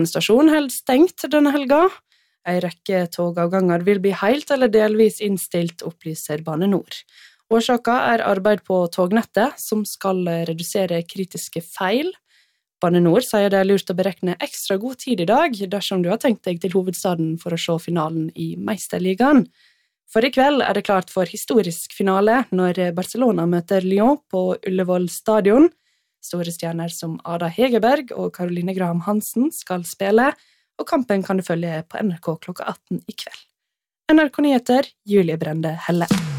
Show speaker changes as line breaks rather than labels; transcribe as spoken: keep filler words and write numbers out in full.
Stasjonen holder stengt denne helga. En rekke togavganger vil bli helt eller delvis innstilt, opplyser Bane Nor. Årsaken er arbeid på tognettet, som skal redusere kritiske feil. Bane Nor sier det er lurt å berekne ekstra god tid i dag, dersom du har tenkt deg til hovedstaden for å se finalen i Meisterligaen. For i kveld er det klart for historisk finale når Barcelona møter Lyon på Ullevål stadion. Store stjerner som Ada Hegerberg og Caroline Graham Hansen skal spille, og kampen kan du følge på N R K klokka atten i kveld. N R K Nyheter, Julie Brende Helle.